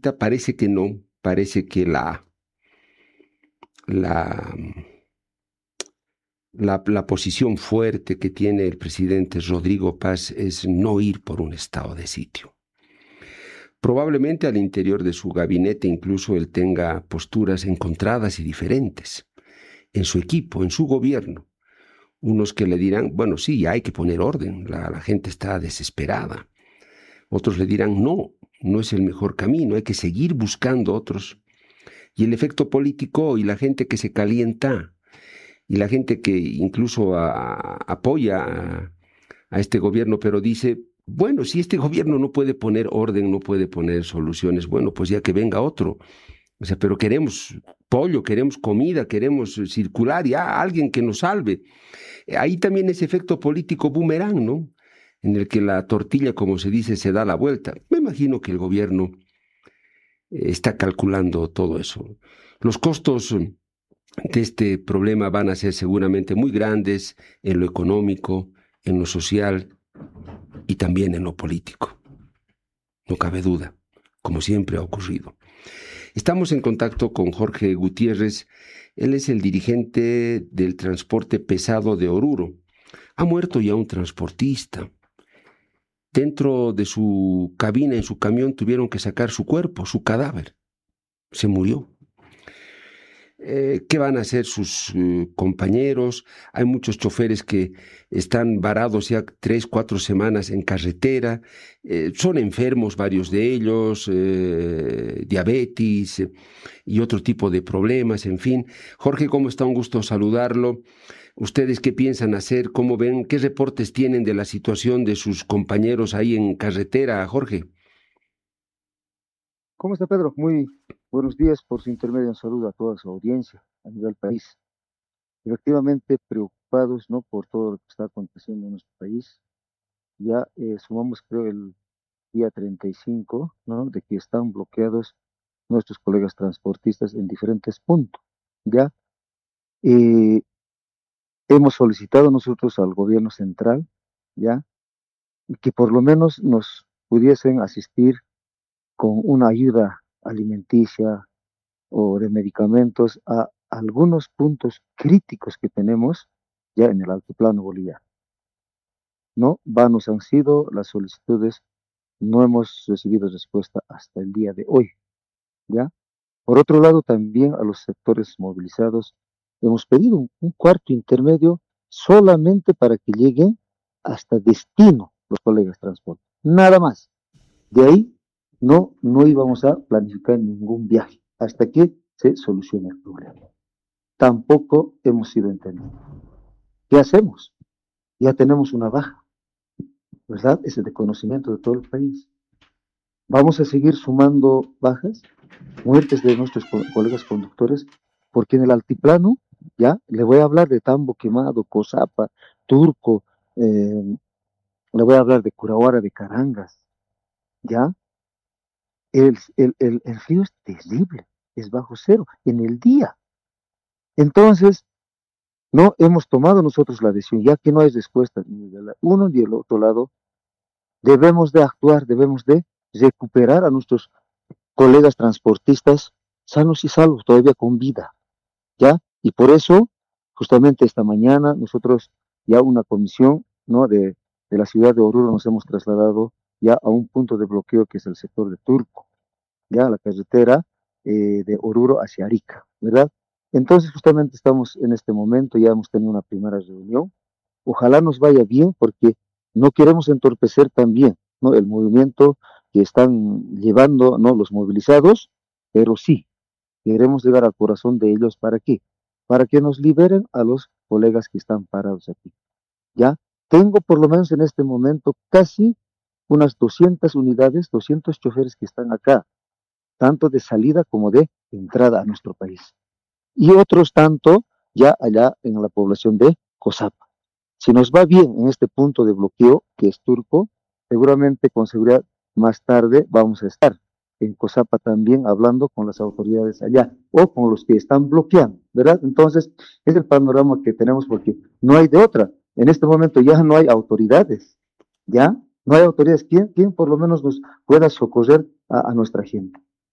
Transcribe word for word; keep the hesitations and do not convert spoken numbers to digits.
ahorita parece que no, parece que la, la, la, la posición fuerte que tiene el presidente Rodrigo Paz es no ir por un estado de sitio. Probablemente al interior de su gabinete incluso él tenga posturas encontradas y diferentes. En su equipo, en su gobierno. Unos que le dirán, bueno, sí, hay que poner orden, la, la gente está desesperada. Otros le dirán, no, no es el mejor camino, hay que seguir buscando otros. Y el efecto político y la gente que se calienta, y la gente que incluso a, a, apoya a, a este gobierno, pero dice, bueno, si este gobierno no puede poner orden, no puede poner soluciones, bueno, pues ya que venga otro. O sea, pero queremos pollo, queremos comida, queremos circular, ya alguien que nos salve. Ahí también ese efecto político boomerang, ¿no? En el que la tortilla, como se dice, se da la vuelta. Me imagino que el gobierno está calculando todo eso. Los costos de este problema van a ser seguramente muy grandes en lo económico, en lo social y también en lo político. No cabe duda, como siempre ha ocurrido. Estamos en contacto con Jorge Gutiérrez. Él es el dirigente del transporte pesado de Oruro. Ha muerto ya un transportista. Dentro de su cabina, en su camión, tuvieron que sacar su cuerpo, su cadáver. Se murió. Eh, ¿Qué van a hacer sus eh, compañeros? Hay muchos choferes que están varados ya tres, cuatro semanas en carretera. Eh, son enfermos varios de ellos, eh, diabetes eh, y otro tipo de problemas, en fin. Jorge, ¿cómo está? Un gusto saludarlo. ¿Ustedes qué piensan hacer? ¿Cómo ven? ¿Qué reportes tienen de la situación de sus compañeros ahí en carretera, Jorge? ¿Cómo está, Pedro? Muy buenos días. Por su intermedio, un saludo a toda su audiencia a nivel país. Efectivamente, preocupados, ¿no?, por todo lo que está aconteciendo en nuestro país. Ya eh, sumamos, creo, el día treinta y cinco, ¿no?, de que están bloqueados nuestros colegas transportistas en diferentes puntos. Ya Eh, hemos solicitado nosotros al gobierno central, ya, que por lo menos nos pudiesen asistir con una ayuda alimenticia o de medicamentos a algunos puntos críticos que tenemos ya en el altiplano boliviano. No, vanos han sido las solicitudes, no hemos recibido respuesta hasta el día de hoy, ¿ya? Por otro lado, también a los sectores movilizados hemos pedido un, un cuarto intermedio solamente para que lleguen hasta destino los colegas de transporte, nada más. De ahí no, no íbamos a planificar ningún viaje hasta que se solucione el problema. Tampoco hemos sido entendidos. ¿Qué hacemos? Ya tenemos una baja, ¿verdad? Ese de conocimiento de todo el país. Vamos a seguir sumando bajas, muertes de nuestros co colegas conductores, porque en el altiplano, ya, le voy a hablar de Tambo Quemado, Cosapa, Turco, eh, le voy a hablar de Curahuara, de Carangas, ya, el, el, el, el río es terrible, es bajo cero, en el día. Entonces, no hemos tomado nosotros la decisión, ya que no hay respuesta ni de uno ni del otro lado, debemos de actuar, debemos de recuperar a nuestros colegas transportistas sanos y salvos, todavía con vida, ¿ya? Y por eso, justamente esta mañana, nosotros ya una comisión, ¿no?, de, de la ciudad de Oruro nos hemos trasladado ya a un punto de bloqueo que es el sector de Turco, ya la carretera eh, de Oruro hacia Arica, ¿verdad? Entonces, justamente estamos en este momento, ya hemos tenido una primera reunión. Ojalá nos vaya bien porque no queremos entorpecer también, ¿no?, el movimiento que están llevando, ¿no?, los movilizados, pero sí, queremos llegar al corazón de ellos. ¿Para qué? Para que nos liberen a los colegas que están parados aquí. ¿Ya? Tengo por lo menos en este momento casi unas doscientas unidades, doscientos choferes que están acá, tanto de salida como de entrada a nuestro país. Y otros tanto ya allá en la población de Cosapa. Si nos va bien en este punto de bloqueo, que es Turco, seguramente con seguridad más tarde vamos a estar en Cosapa también hablando con las autoridades allá o con los que están bloqueando, ¿verdad? Entonces, es el panorama que tenemos porque no hay de otra. En este momento ya no hay autoridades, ¿ya? No hay autoridades. ¿Quién, quién por lo menos nos pueda socorrer a, a nuestra gente?